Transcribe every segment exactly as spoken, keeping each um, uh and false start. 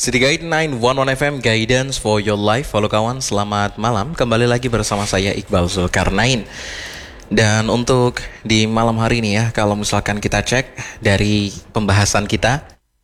City Guide sembilan satu satu F M, Guidance for your life. Halo kawan, selamat malam. Kembali lagi bersama saya Iqbal Zulkarnain. Dan untuk di malam hari ini ya, kalau misalkan kita cek dari pembahasan kita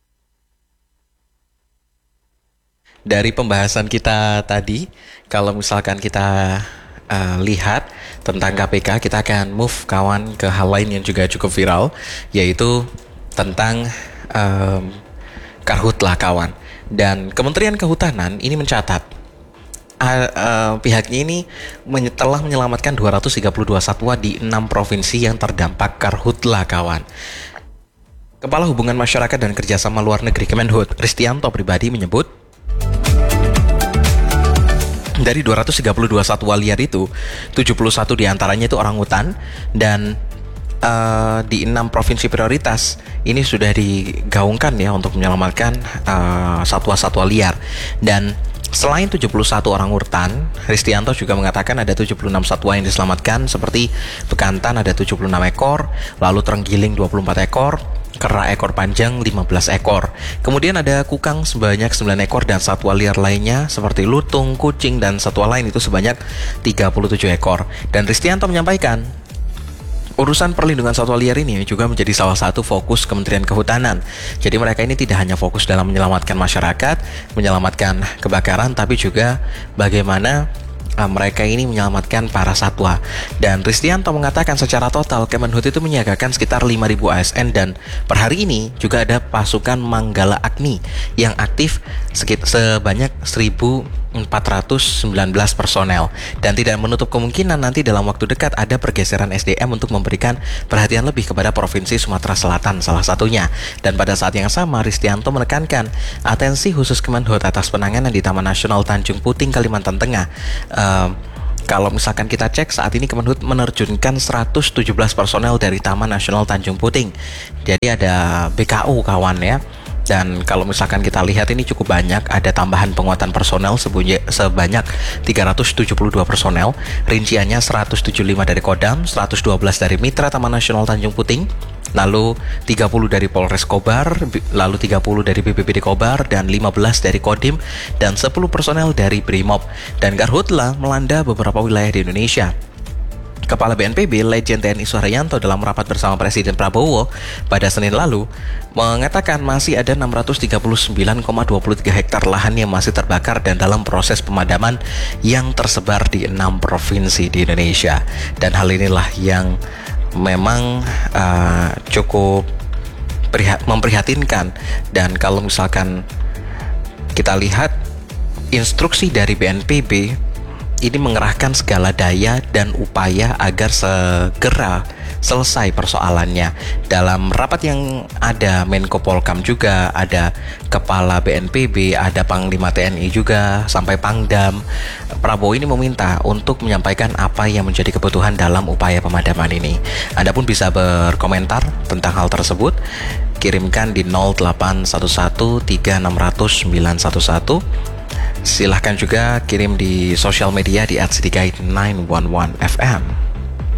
Dari pembahasan kita tadi, kalau misalkan kita uh, lihat tentang K P K, kita akan move kawan ke hal lain yang juga cukup viral, yaitu tentang um, karhutlah kawan. Dan Kementerian Kehutanan ini mencatat uh, uh, pihaknya ini men- telah menyelamatkan dua ratus tiga puluh dua satwa di enam provinsi yang terdampak karhutlah kawan. Kepala Hubungan Masyarakat dan Kerjasama Luar Negeri Kemenhut, Ristianto pribadi menyebut, dari dua ratus tiga puluh dua satwa liar itu, tujuh puluh satu diantaranya itu orangutan, dan uh, di enam provinsi prioritas ini sudah digaungkan ya untuk menyelamatkan uh, satwa-satwa liar. Dan selain tujuh puluh satu orangutan, Ristianto juga mengatakan ada tujuh puluh enam satwa yang diselamatkan, seperti bekantan ada tujuh puluh enam ekor, lalu terenggiling dua puluh empat ekor, kera ekor panjang lima belas ekor. Kemudian ada kukang sebanyak sembilan ekor dan satwa liar lainnya seperti lutung, kucing, dan satwa lain itu sebanyak tiga puluh tujuh ekor. Dan Ristianto menyampaikan, urusan perlindungan satwa liar ini juga menjadi salah satu fokus Kementerian Kehutanan. Jadi mereka ini tidak hanya fokus dalam menyelamatkan masyarakat, menyelamatkan kebakaran, tapi juga bagaimana Uh, mereka ini menyelamatkan para satwa. Dan Ristianto mengatakan secara total Kemenhut itu menyiagakan sekitar lima ribu A S N, dan per hari ini juga ada pasukan Manggala Agni yang aktif sekit- sebanyak seribu empat ratus sembilan belas personel. Dan tidak menutup kemungkinan nanti dalam waktu dekat ada pergeseran S D M untuk memberikan perhatian lebih kepada Provinsi Sumatera Selatan salah satunya. Dan pada saat yang sama Ristianto menekankan atensi khusus Kemenhut atas penanganan di Taman Nasional Tanjung Puting, Kalimantan Tengah. Uh, kalau misalkan kita cek saat ini Kemenhut menerjunkan seratus tujuh belas personel dari Taman Nasional Tanjung Puting. Jadi ada B K U kawan ya. Dan kalau misalkan kita lihat ini cukup banyak, ada tambahan penguatan personel sebunyi, sebanyak tiga ratus tujuh puluh dua personel. Rinciannya seratus tujuh puluh lima dari Kodam, seratus dua belas dari Mitra Taman Nasional Tanjung Puting, lalu tiga puluh dari Polres Kobar, lalu tiga puluh dari B P B D Kobar, dan lima belas dari Kodim, dan sepuluh personel dari Brimob. Dan karhutlah melanda beberapa wilayah di Indonesia. Kepala B N P B, Legend T N I Suharyanto dalam rapat bersama Presiden Prabowo pada Senin lalu mengatakan masih ada enam ratus tiga puluh sembilan koma dua tiga hektar lahan yang masih terbakar dan dalam proses pemadaman yang tersebar di enam provinsi di Indonesia. Dan hal inilah yang memang uh, cukup prihat- memprihatinkan. Dan kalau misalkan kita lihat instruksi dari B N P B, ini mengerahkan segala daya dan upaya agar segera selesai persoalannya. Dalam rapat yang ada Menko Polkam juga, ada Kepala B N P B, ada Panglima T N I juga, sampai Pangdam. Prabowo ini meminta untuk menyampaikan apa yang menjadi kebutuhan dalam upaya pemadaman ini. Anda pun bisa berkomentar tentang hal tersebut. Kirimkan di nol delapan satu satu tiga enam nol nol sembilan satu satu. Silahkan juga kirim di sosial media di at cityguide sembilan satu satu F M.